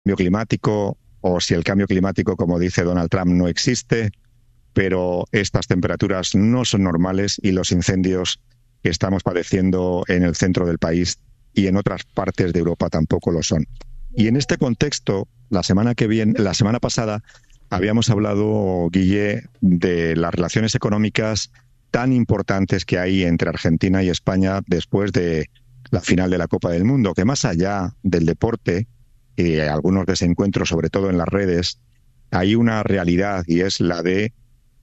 cambio climático o si el cambio climático, como dice Donald Trump, no existe, pero estas temperaturas no son normales y los incendios que estamos padeciendo en el centro del país y en otras partes de Europa tampoco lo son. Y en este contexto, la semana pasada, habíamos hablado, Guille, de las relaciones económicas tan importantes que hay entre Argentina y España después de la final de la Copa del Mundo, que más allá del deporte y algunos desencuentros, sobre todo en las redes, hay una realidad y es la de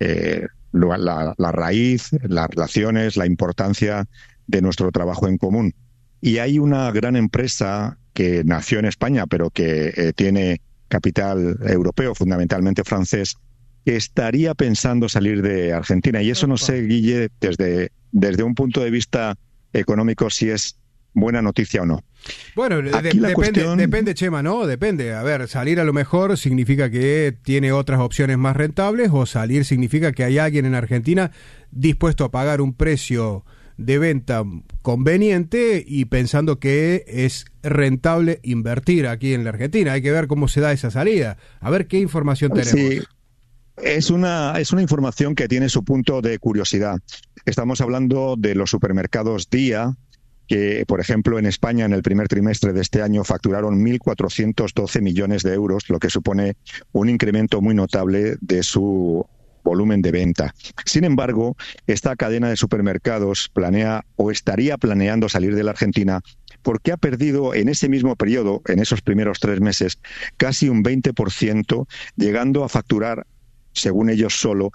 la raíz, las relaciones, la importancia de nuestro trabajo en común. Y hay una gran empresa que nació en España, pero que tiene capital europeo, fundamentalmente francés, que estaría pensando salir de Argentina. Y eso no sé, Guille, desde un punto de vista económico, si es buena noticia o no. Bueno, depende, Chema, ¿no? Depende. A ver, salir a lo mejor significa que tiene otras opciones más rentables, o salir significa que hay alguien en Argentina dispuesto a pagar un precio de venta conveniente y pensando que es rentable invertir aquí en la Argentina. Hay que ver cómo se da esa salida. A ver qué información tenemos. Sí, es una información que tiene su punto de curiosidad. Estamos hablando de los supermercados Día, que, por ejemplo, en España en el primer trimestre de este año facturaron 1.412 millones de euros, lo que supone un incremento muy notable de su volumen de venta. Sin embargo, esta cadena de supermercados planea o estaría planeando salir de la Argentina porque ha perdido en ese mismo periodo, en esos primeros 3 meses, casi un 20%, llegando a facturar, según ellos solo,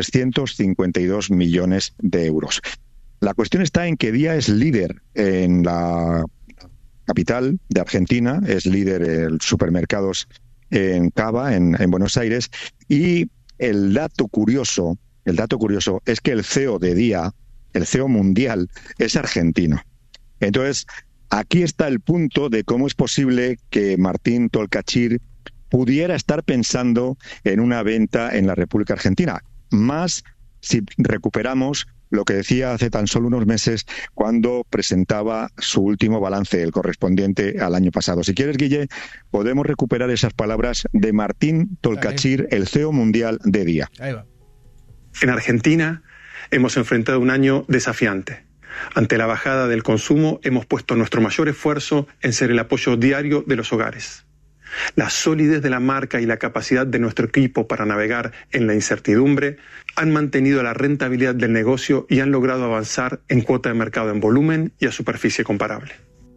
352 millones de euros. La cuestión está en que Día es líder en la capital de Argentina, es líder en supermercados en Cava, en Buenos Aires, y el dato curioso es que el CEO de Día, el CEO mundial, es argentino. Entonces, aquí está el punto de cómo es posible que Martín Tolcachir pudiera estar pensando en una venta en la República Argentina, más si recuperamos lo que decía hace tan solo unos meses cuando presentaba su último balance, el correspondiente al año pasado. Si quieres, Guille, podemos recuperar esas palabras de Martín Tolcachir, el CEO mundial de Día. Ahí va. En Argentina hemos enfrentado un año desafiante. Ante la bajada del consumo, hemos puesto nuestro mayor esfuerzo en ser el apoyo diario de los hogares. La solidez de la marca y la capacidad de nuestro equipo para navegar en la incertidumbre han mantenido la rentabilidad del negocio y han logrado avanzar en cuota de mercado en volumen y a superficie comparable.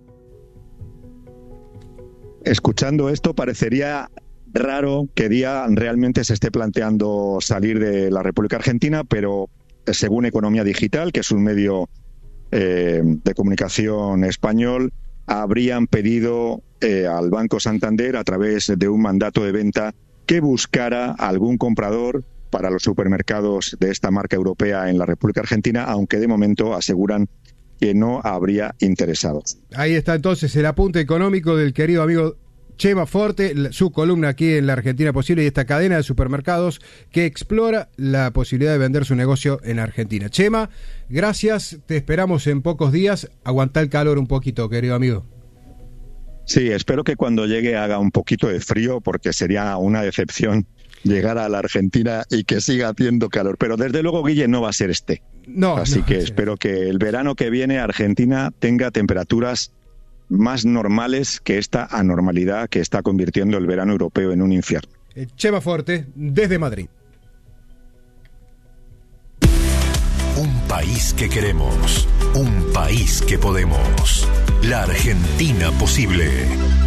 Escuchando esto, parecería raro que Día realmente se esté planteando salir de la República Argentina, pero según Economía Digital, que es un medio de comunicación español, habrían pedido al Banco Santander, a través de un mandato de venta, que buscara algún comprador para los supermercados de esta marca europea en la República Argentina, aunque de momento aseguran que no habría interesados. Ahí está entonces el apunte económico del querido amigo Chema Forte, su columna aquí en La Argentina Posible y esta cadena de supermercados que explora la posibilidad de vender su negocio en Argentina. Chema, gracias, te esperamos en pocos días. Aguantá el calor un poquito, querido amigo. Sí, espero que cuando llegue haga un poquito de frío, porque sería una decepción llegar a la Argentina y que siga haciendo calor. Pero desde luego, Guille, no va a ser Así que espero que el verano que viene Argentina tenga temperaturas más normales que esta anormalidad que está convirtiendo el verano europeo en un infierno. Chema Forte, desde Madrid. Un país que queremos, un país que podemos. La Argentina Posible.